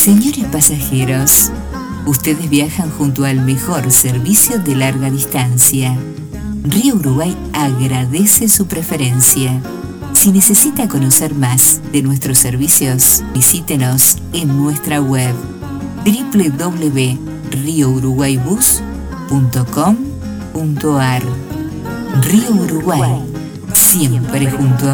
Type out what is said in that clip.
Señores pasajeros, ustedes viajan junto al mejor servicio de larga distancia. Río Uruguay agradece su preferencia. Si necesita conocer más de nuestros servicios, visítenos en nuestra web www.riouruguaybus.com.ar. Río Uruguay, siempre junto a